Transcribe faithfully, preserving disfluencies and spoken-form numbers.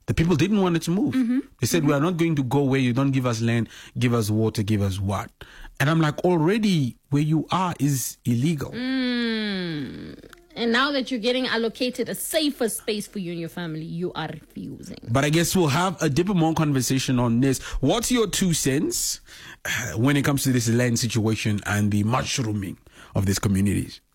The people didn't want it to move. Mm-hmm. They said, mm-hmm. we are not going to go where you don't give us land, give us water, give us what? And I'm like, already where you are is illegal. Mm. And now that you're getting allocated a safer space for you and your family, you are refusing. But I guess we'll have a deeper more conversation on this. What's your two cents when it comes to this land situation and the mushrooming of these communities?